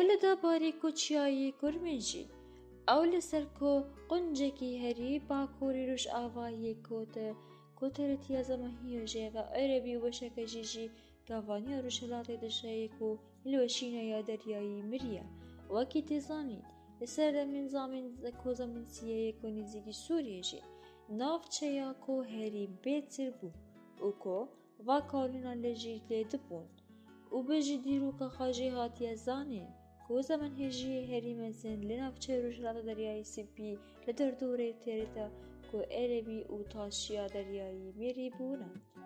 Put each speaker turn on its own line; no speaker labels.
لە داباری کۆچیایی کورمێژی ئەو لەسەر قونجێکی هەری باکووری ڕۆژ ئاوایی کۆتەرەتیە زەمەهیۆژێڤە ئەرەبی و بەشەکە ژیژی گاڤانیە ڕۆژهەڵاتی دەشەیەک و لوەشینە یا دەریایی مریە وەکی تێزانیت لەسەر دەمین زامین کۆزەمنسیەیە کۆ نزیکی سووریێژێ ناوچەیە کۆ هەری بێتر بوو و کۆ ڤاکاڵونا لەژی لێ دبوون و بەژی دیروکە خاژی هاتیە زانێن کۆ زەمن هێژی هەری مەزن لە ناوچەی ڕۆژهەڵاتە دەریایی سپی لە دەردۆرەی تێرێتە کۆ ئەرەبی و تاشیا دەریایی مێری بوونە